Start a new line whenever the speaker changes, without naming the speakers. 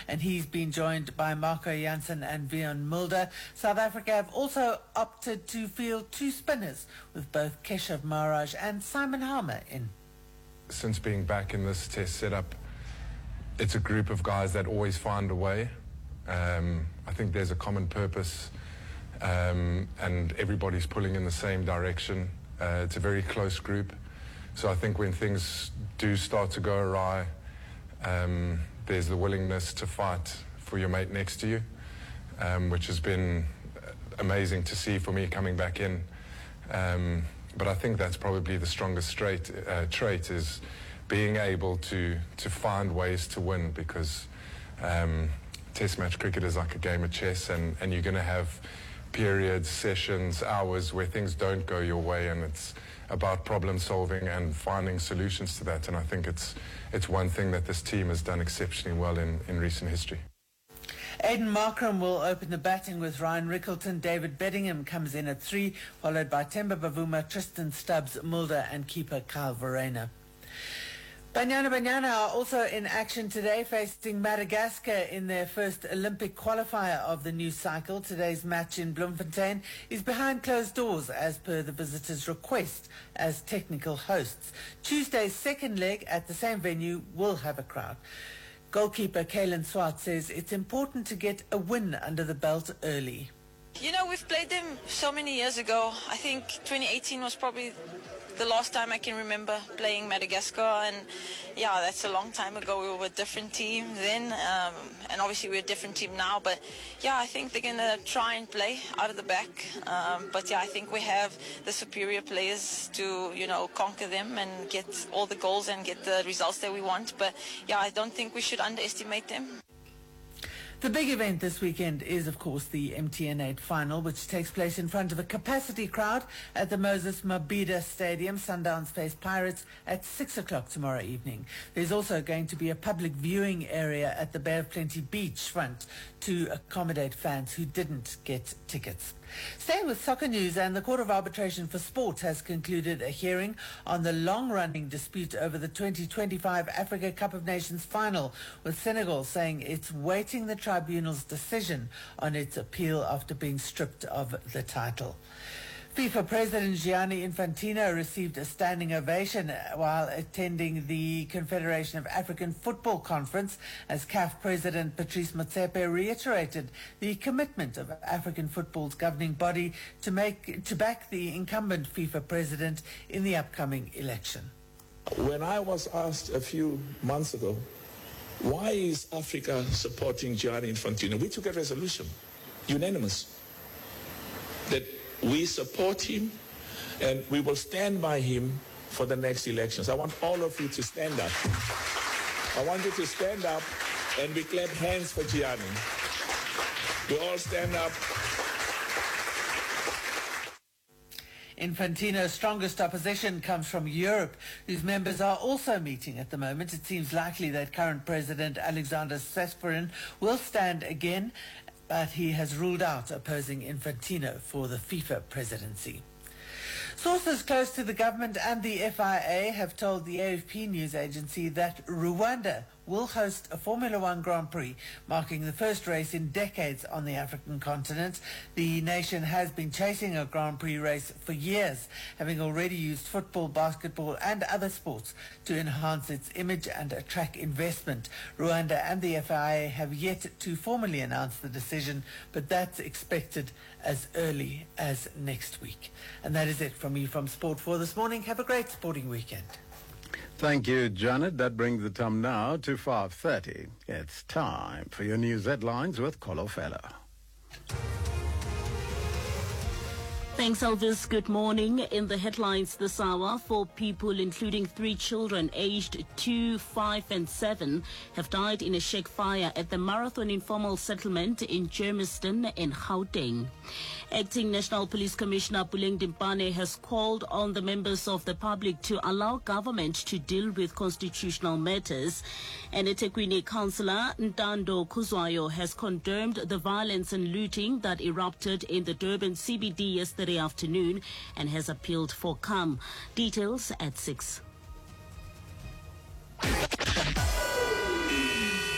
and he's been joined by Marco Jansen and Vion Mulder. South Africa have also opted to field two spinners, with both Keshav Maharaj and Simon Harmer in.
Since being back in this test setup, it's a group of guys that always find a way. I think there's a common purpose, and everybody's pulling in the same direction. It's a very close group, so I think when things do start to go awry, there's the willingness to fight for your mate next to you, which has been amazing to see for me coming back in. But I think that's probably the strongest trait is being able to find ways to win, because test match cricket is like a game of chess, and you're going to have periods, sessions, hours where things don't go your way, and it's about problem solving and finding solutions to that. And I think it's one thing that this team has done exceptionally well in recent history.
Aiden Markram will open the batting with Ryan Rickleton. David Beddingham comes in at 3, followed by Temba Bavuma, Tristan Stubbs, Mulder and keeper Kyle Verreynne. Banyana are also in action today, facing Madagascar in their first Olympic qualifier of the new cycle. Today's match in Bloemfontein is behind closed doors as per the visitors' request as technical hosts. Tuesday's second leg at the same venue will have a crowd. Goalkeeper Kaylin Swart says it's important to get a win under the belt early.
You know, we've played them so many years ago. I think 2018 was probably the last time I can remember playing Madagascar, and yeah, that's a long time ago. We were a different team then, and obviously we're a different team now, but yeah, I think they're going to try and play out of the back, but yeah, I think we have the superior players to, you know, conquer them and get all the goals and get the results that we want. But yeah, I don't think we should underestimate them.
The big event this weekend is, of course, the MTN8 final, which takes place in front of a capacity crowd at the Moses Mabhida Stadium. Sundowns face Pirates at 6 o'clock tomorrow evening. There's also going to be a public viewing area at the Bay of Plenty beachfront to accommodate fans who didn't get tickets. Staying with soccer news, and the Court of Arbitration for Sport has concluded a hearing on the long-running dispute over the 2025 Africa Cup of Nations final, with Senegal saying it's waiting the tribunal's decision on its appeal after being stripped of the title. FIFA President Gianni Infantino received a standing ovation while attending the Confederation of African Football Conference, as CAF President Patrice Motsepe reiterated the commitment of African football's governing body to back the incumbent FIFA president in the upcoming election.
When I was asked a few months ago, why is Africa supporting Gianni Infantino, we took a resolution, unanimous, that we support him and we will stand by him for the next elections. I want all of you to stand up. I want you to stand up and we clap hands for Gianni. We all stand up.
Infantino's strongest opposition comes from Europe, whose members are also meeting at the moment. It seems likely that current President Alexander Ceferin will stand again, but he has ruled out opposing Infantino for the FIFA presidency. Sources close to the government and the FIA have told the AFP news agency that Rwanda will host a Formula One Grand Prix, marking the first race in decades on the African continent. The nation has been chasing a Grand Prix race for years, having already used football, basketball and other sports to enhance its image and attract investment. Rwanda and the FIA have yet to formally announce the decision, but that's expected as early as next week. And that is it from me from Sport for this morning. Have a great sporting weekend.
Thank you, Janet. That brings the time now to 5:30. It's time for your news headlines with Kolo Fella.
Thanks, Elvis. Good morning. In the headlines this hour, 4 people, including 3 children aged 2, 5 and 7, have died in a shake fire at the Marathon Informal Settlement in Germiston in Gauteng. Acting National Police Commissioner Puleng Dimpane has called on the members of the public to allow government to deal with constitutional matters. And eThekwini Councillor Ntando Kuzwayo has condemned the violence and looting that erupted in the Durban CBD yesterday afternoon and has appealed for calm. Details at 6.